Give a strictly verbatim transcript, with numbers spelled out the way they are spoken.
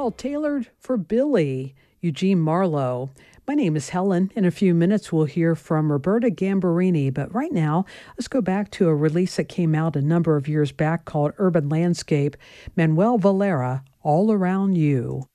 called Tailored for Billy, Eugene Marlowe. My name is Helen. In a few minutes, we'll hear from Roberta Gambarini. But right now, let's go back to a release that came out a number of years back called Urban Landscape, Manuel Valera, All Around You.